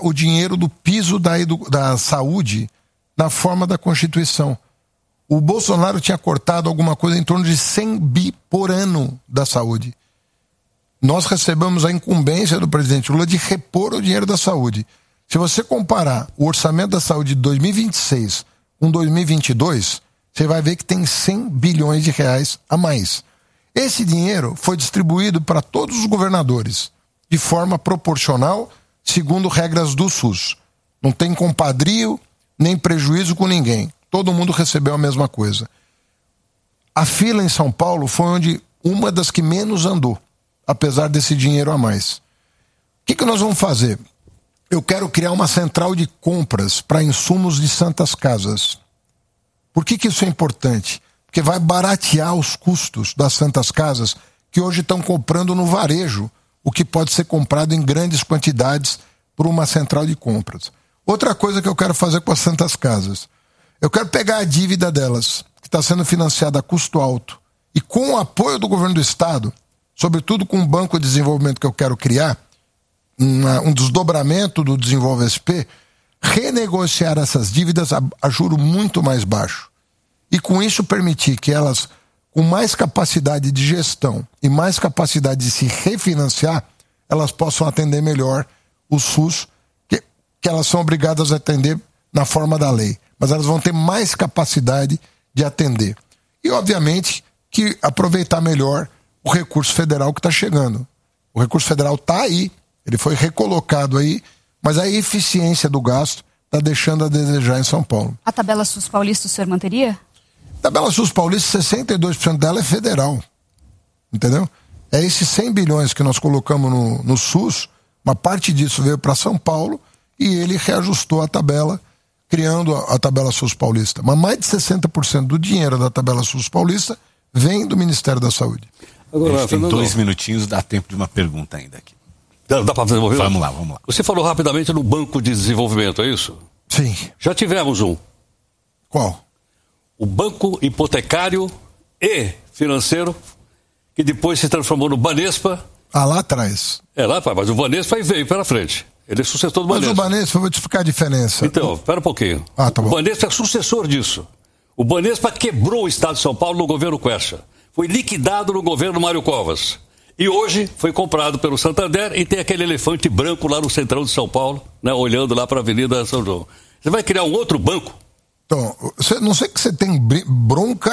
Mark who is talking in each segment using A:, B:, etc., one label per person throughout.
A: o dinheiro do piso da saúde na forma da Constituição. O Bolsonaro tinha cortado alguma coisa em torno de 100 bi por ano da saúde. Nós recebemos a incumbência do presidente Lula de repor o dinheiro da saúde. Se você comparar o orçamento da saúde de 2026 com 2022, você vai ver que tem 100 bilhões de reais a mais. Esse dinheiro foi distribuído para todos os governadores, de forma proporcional, segundo regras do SUS. Não tem compadrio, nem prejuízo com ninguém. Todo mundo recebeu a mesma coisa. A fila em São Paulo foi uma das que menos andou, apesar desse dinheiro a mais. O que nós vamos fazer? Eu quero criar uma central de compras para insumos de santas casas. Por que isso é importante? Porque vai baratear os custos das santas casas que hoje estão comprando no varejo, o que pode ser comprado em grandes quantidades por uma central de compras. Outra coisa que eu quero fazer com as santas casas, eu quero pegar a dívida delas, que está sendo financiada a custo alto, e com o apoio do governo do Estado, sobretudo com o Banco de Desenvolvimento que eu quero criar, um desdobramento do Desenvolve SP, renegociar essas dívidas a juro muito mais baixo. E com isso permitir que elas, com mais capacidade de gestão e mais capacidade de se refinanciar, elas possam atender melhor o SUS, que elas são obrigadas a atender na forma da lei. Mas elas vão ter mais capacidade de atender. E, obviamente, que aproveitar melhor o recurso federal que está chegando. O recurso federal está aí, ele foi recolocado aí, mas a eficiência do gasto está deixando a desejar em São Paulo.
B: A tabela SUS paulista o senhor manteria?
A: A tabela SUS paulista, 62% dela é federal. Entendeu? É esses 100 bilhões que nós colocamos no SUS, uma parte disso veio para São Paulo e ele reajustou a tabela, criando a tabela SUS paulista. Mas mais de 60% do dinheiro da tabela SUS paulista vem do Ministério da Saúde.
C: Agora, a gente tem 2 minutinhos, dá tempo de uma pergunta ainda aqui.
D: Dá para desenvolver?
C: Vamos lá.
D: Você falou rapidamente no Banco de Desenvolvimento, é isso?
A: Sim.
D: Já tivemos um.
A: Qual?
D: O Banco Hipotecário e Financeiro, que depois se transformou no Banespa.
A: Lá atrás.
D: Mas o Banespa veio para frente. Ele é sucessor do Banespa.
A: Mas o Banespa, eu vou te explicar a diferença.
D: Então, espera um pouquinho.
A: Tá bom.
D: O Banespa é sucessor disso. O Banespa quebrou o Estado de São Paulo no governo Quercia. Foi liquidado no governo Mário Covas. E hoje foi comprado pelo Santander e tem aquele elefante branco lá no centrão de São Paulo, né, olhando lá para a Avenida São João. Você vai criar um outro banco?
A: Então, não sei que você tem bronca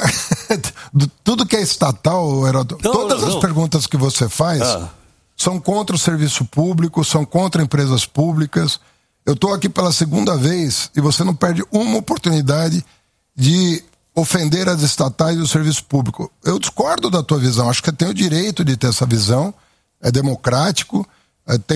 A: de tudo que é estatal, Heródoto. Todas as perguntas que você faz são contra o serviço público, são contra empresas públicas. Eu estou aqui pela segunda vez e você não perde uma oportunidade de ofender as estatais e o serviço público. Eu discordo da tua visão, acho que você tem o direito de ter essa visão, é democrático, tem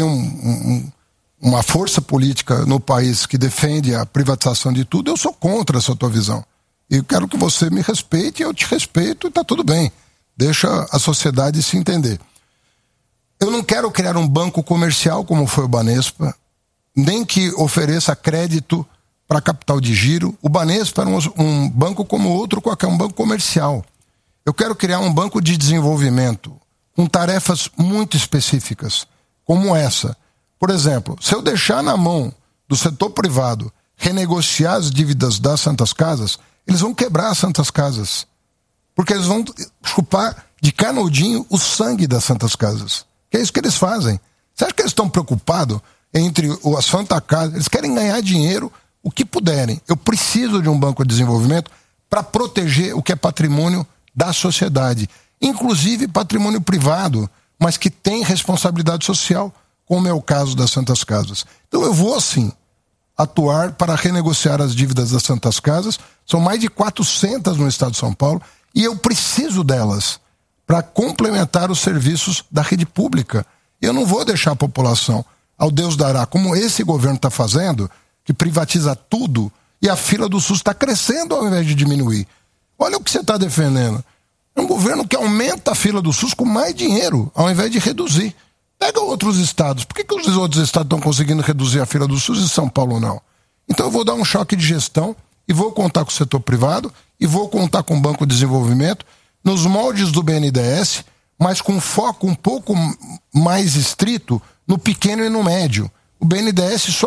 A: uma força política no país que defende a privatização de tudo. Eu sou contra essa tua visão. E eu quero que você me respeite, eu te respeito e está tudo bem. Deixa a sociedade se entender. Eu não quero criar um banco comercial como foi o Banespa, nem que ofereça crédito para capital de giro. O Banespa era um banco como outro, qualquer um banco comercial. Eu quero criar um banco de desenvolvimento com tarefas muito específicas, como essa. Por exemplo, se eu deixar na mão do setor privado renegociar as dívidas das Santas Casas, eles vão quebrar as Santas Casas. Porque eles vão chupar de canudinho o sangue das Santas Casas. Que é isso que eles fazem. Você acha que eles estão preocupados entre a Santa Casa? Eles querem ganhar dinheiro o que puderem. Eu preciso de um banco de desenvolvimento para proteger o que é patrimônio da sociedade, inclusive patrimônio privado, mas que tem responsabilidade social, como é o caso das Santas Casas. Então eu vou, sim, atuar para renegociar as dívidas das Santas Casas. São mais de 400 no estado de São Paulo e eu preciso delas para complementar os serviços da rede pública. Eu não vou deixar a população ao Deus dará, como esse governo está fazendo, que privatiza tudo, e a fila do SUS está crescendo ao invés de diminuir. Olha o que você está defendendo. É um governo que aumenta a fila do SUS com mais dinheiro, ao invés de reduzir. Pega outros estados. Por que os outros estados estão conseguindo reduzir a fila do SUS e São Paulo não? Então eu vou dar um choque de gestão e vou contar com o setor privado e vou contar com o Banco de Desenvolvimento nos moldes do BNDES, mas com foco um pouco mais estrito no pequeno e no médio. O BNDES só